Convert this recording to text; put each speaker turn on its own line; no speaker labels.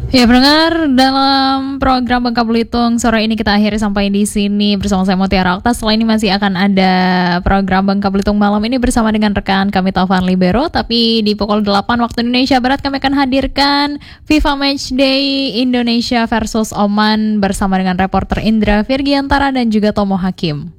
Ya, pendengar, dalam program Bangka Belitung sore ini kita akhiri sampai di sini bersama saya Mutiara Okta. Setelah ini masih akan ada program Bangka Belitung malam ini bersama dengan rekan kami Taufan Libero. Tapi di pukul 8 waktu Indonesia Barat kami akan hadirkan FIFA Matchday Indonesia versus Oman bersama dengan reporter Indra Virgiantara dan juga Tomo Hakim.